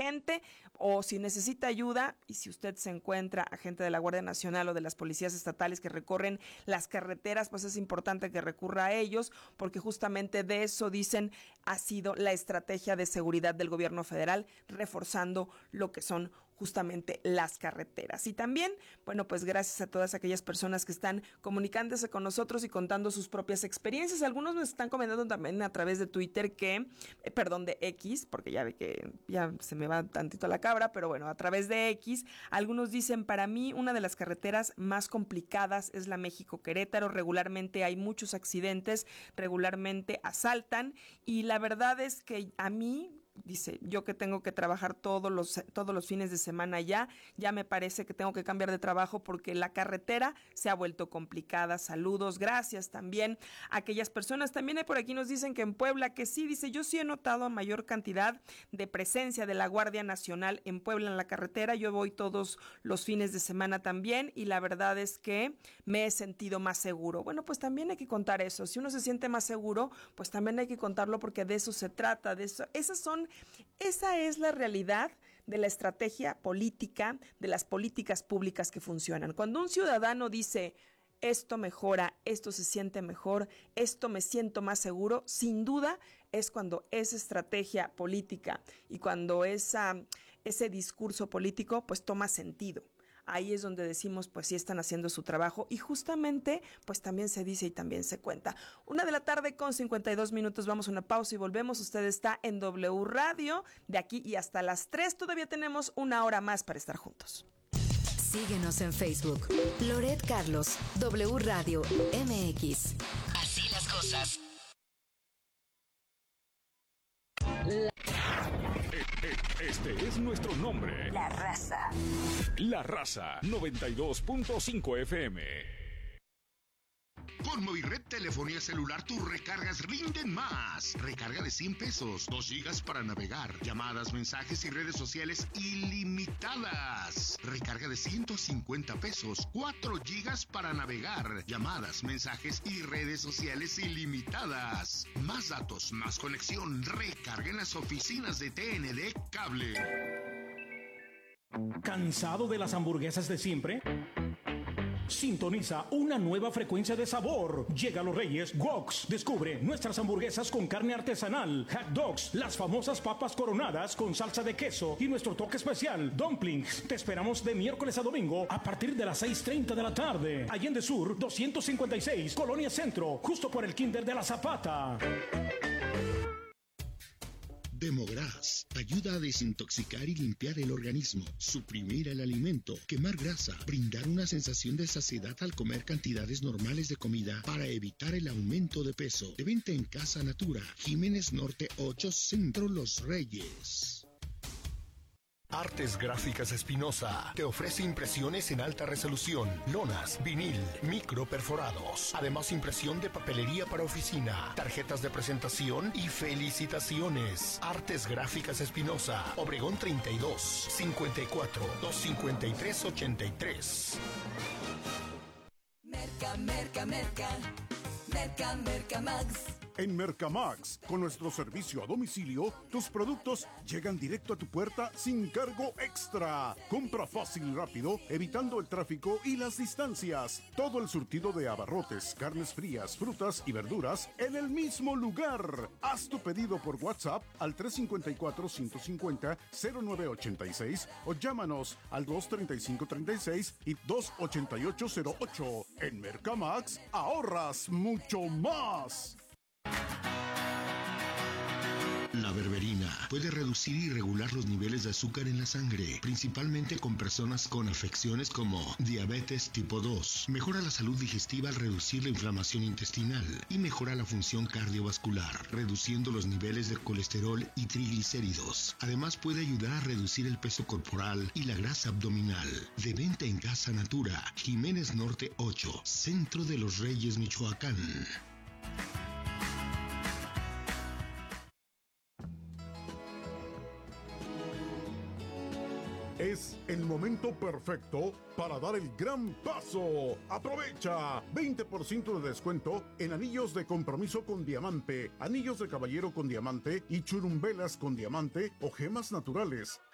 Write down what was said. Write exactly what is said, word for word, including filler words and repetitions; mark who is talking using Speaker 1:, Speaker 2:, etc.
Speaker 1: gente, o si necesita ayuda, y si usted se encuentra agente de la Guardia Nacional o de las policías estatales que recorren las carreteras, pues es importante que recurra a ellos, porque justamente de eso, dicen, ha sido la estrategia de seguridad del gobierno federal, reforzando lo que son justamente las carreteras. Y también, bueno, pues gracias a todas aquellas personas que están comunicándose con nosotros y contando sus propias experiencias. Algunos nos están comentando también a través de Twitter que, eh, perdón, de X, porque ya ve que ya se me va tantito la cabra, pero bueno, a través de X, algunos dicen: para mí una de las carreteras más complicadas es la México-Querétaro. Regularmente hay muchos accidentes, regularmente asaltan, y la verdad es que a mí, dice, yo que tengo que trabajar todos los, todos los fines de semana ya, ya me parece que tengo que cambiar de trabajo porque la carretera se ha vuelto complicada. Saludos, gracias también a aquellas personas. También hay por aquí, nos dicen que en Puebla, que sí, dice, yo sí he notado mayor cantidad de presencia de la Guardia Nacional en Puebla en la carretera. Yo voy todos los fines de semana también y la verdad es que me he sentido más seguro. Bueno, pues también hay que contar eso. Si uno se siente más seguro, pues también hay que contarlo, porque de eso se trata, de eso, esas son Esa es la realidad de la estrategia política, de las políticas públicas que funcionan. Cuando un ciudadano dice: esto mejora, esto se siente mejor, esto me siento más seguro, sin duda es cuando esa estrategia política y cuando esa, ese discurso político pues toma sentido. Ahí es donde decimos, pues sí están haciendo su trabajo, y justamente pues también se dice y también se cuenta. Una de la tarde con cincuenta y dos minutos, vamos a una pausa y volvemos. Usted está en W Radio, de aquí y hasta las tres, todavía tenemos una hora más para estar juntos.
Speaker 2: Síguenos en Facebook, Loret Carlos, W Radio M X. Así las cosas.
Speaker 3: Este es nuestro nombre.
Speaker 2: La Raza.
Speaker 3: La Raza, noventa y dos punto cinco F M.
Speaker 4: Con Movired Telefonía Celular tus recargas rinden más. Recarga de cien pesos, dos gigas para navegar, llamadas, mensajes y redes sociales ilimitadas. Recarga de ciento cincuenta pesos, cuatro gigas para navegar, llamadas, mensajes y redes sociales ilimitadas. Más datos, más conexión. Recarga en las oficinas de T N D Cable.
Speaker 5: ¿Cansado de las hamburguesas de siempre? Sintoniza una nueva frecuencia de sabor. Llega a Los Reyes Woks. Descubre nuestras hamburguesas con carne artesanal, hot dogs, las famosas papas coronadas con salsa de queso y nuestro toque especial, dumplings. Te esperamos de miércoles a domingo a partir de las seis treinta de la tarde. Allende Sur doscientos cincuenta y seis, Colonia Centro, justo por el Kinder de la Zapata.
Speaker 4: Demogras ayuda a desintoxicar y limpiar el organismo, suprimir el alimento, quemar grasa, brindar una sensación de saciedad al comer cantidades normales de comida para evitar el aumento de peso. De venta en Casa Natura, Jiménez Norte ocho, Centro Los Reyes.
Speaker 6: Artes Gráficas Espinosa te ofrece impresiones en alta resolución, lonas, vinil, micro perforados, además impresión de papelería para oficina, tarjetas de presentación y felicitaciones. Artes Gráficas Espinosa, Obregón treinta y dos, cincuenta y cuatro, doscientos cincuenta y tres, ochenta y tres.
Speaker 7: Merca, merca, merca, merca, merca Max.
Speaker 8: En Mercamax, con nuestro servicio a domicilio, tus productos llegan directo a tu puerta sin cargo extra. Compra fácil y rápido, evitando el tráfico y las distancias. Todo el surtido de abarrotes, carnes frías, frutas y verduras en el mismo lugar. Haz tu pedido por WhatsApp al tres cinco cuatro, cinco cinco cero, cero nueve ocho seis o llámanos al dos treinta y cinco treinta y seis y dos ochenta y ocho cero ocho. En Mercamax, ahorras mucho más.
Speaker 4: La berberina puede reducir y regular los niveles de azúcar en la sangre, principalmente con personas con afecciones como diabetes tipo dos. Mejora la salud digestiva al reducir la inflamación intestinal y mejora la función cardiovascular, reduciendo los niveles de colesterol y triglicéridos. Además puede ayudar a reducir el peso corporal y la grasa abdominal. De venta en Casa Natura, Jiménez Norte ocho, Centro de Los Reyes, Michoacán.
Speaker 8: Es el momento perfecto para dar el gran paso. ¡Aprovecha! veinte por ciento de descuento en anillos de compromiso con diamante, anillos de caballero con diamante y churumbelas con diamante o gemas naturales.